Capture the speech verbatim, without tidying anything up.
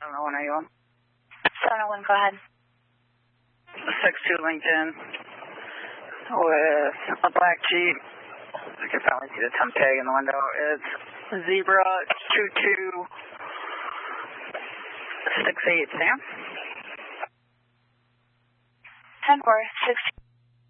seven oh one, are you on? seven oh one, go ahead. six two LinkedIn with a black Jeep. I can finally see the temp tag in the window. It's Zebra two two six eight, Sam. ten four six